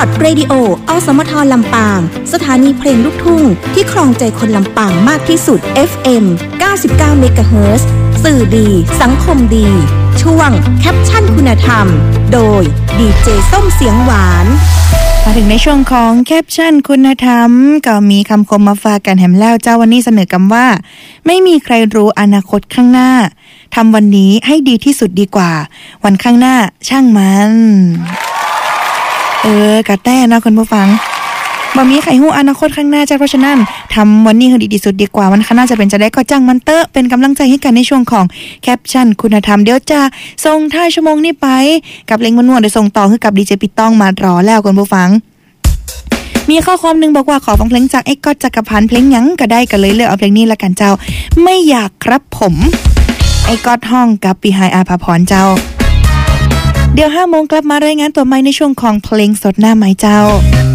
Spot Radio อสมทลำปางสถานีเพลงลูกทุ่งที่ครองใจคนลำปางมากที่สุด FM 99 MHz สื่อดีสังคมดีช่วงแคปชั่นคุณธรรมโดยดีเจส้มเสียงหวานมาถึงในช่วงของแคปชั่นคุณธรรมก็มีคำคมมาฝากกันแหมแล้วเจ้าวันนี้เสนอกำว่าไม่มีใครรู้อนาคตข้างหน้าทำวันนี้ให้ดีที่สุดดีกว่าวันข้างหน้าช่างมันกะแต้นะคุณผู้ฟังบ่มีใครฮู้อนาคตข้างหน้าจ้ะเพราะฉะนั้นทำวันนี้ให้ดีที่สุดดีกว่าวันข้างหน้าจะเป็นจะได้ก็จังมันเตอะเป็นกำลังใจให้กันในช่วงของแคปชั่นคุณธรรมเดี๋ยวจะส่งท้ายชั่วโมงนี้ไปกับเพลงม่วนๆได้ส่งต่อให้กับดีเจปิดต้องมารอแล้วคุณผู้ฟังมีข้อความนึงบอกว่าขอฟังเพลงจากไอ้ก๊อตจักรพันธ์เพลงหยังก็ได้ก็เลยเลือกเอาเพลงนี้ละกันเจ้าไม่อยากครับผมไอ้ก๊อตห้องกับปีไฮอาภาพรเจ้าเดี๋ยว 5 โมงกลับมารายงานตัวใหม่ในช่วงของเพลงสดหน้าไม้เจ้า